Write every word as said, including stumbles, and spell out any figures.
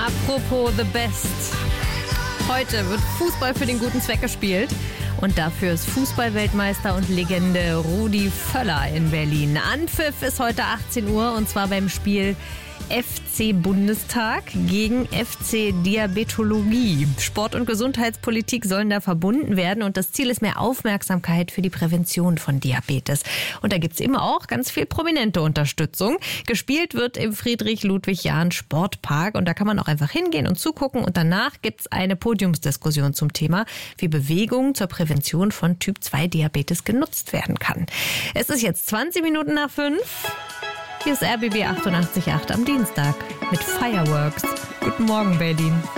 Apropos The Best. Heute wird Fußball für den guten Zweck gespielt. Und dafür ist Fußballweltmeister und Legende Rudi Völler in Berlin. Anpfiff ist heute achtzehn Uhr und zwar beim Spiel F C Bundestag gegen F C Diabetologie. Sport und Gesundheitspolitik sollen da verbunden werden und das Ziel ist mehr Aufmerksamkeit für die Prävention von Diabetes. Und da gibt es eben auch ganz viel prominente Unterstützung. Gespielt wird im Friedrich-Ludwig-Jahn-Sportpark und da kann man auch einfach hingehen und zugucken. Und danach gibt es eine Podiumsdiskussion zum Thema, wie Bewegung zur Prävention von Typ zwei Diabetes genutzt werden kann. Es ist jetzt zwanzig Minuten nach fünf. Hier ist R B B achtundachtzig Komma acht am Dienstag mit Fireworks. Guten Morgen, Berlin.